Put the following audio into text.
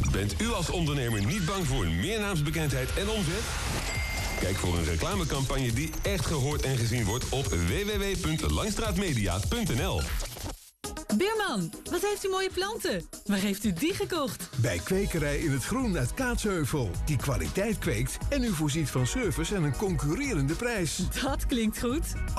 Bent u als ondernemer niet bang voor meer naamsbekendheid en omzet? Kijk voor een reclamecampagne die echt gehoord en gezien wordt op www.langstraatmedia.nl. Buurman, wat heeft u mooie planten? Waar heeft u die gekocht? Bij Kwekerij in het Groen uit Kaatsheuvel. Die kwaliteit kweekt en u voorziet van service en een concurrerende prijs. Dat klinkt goed.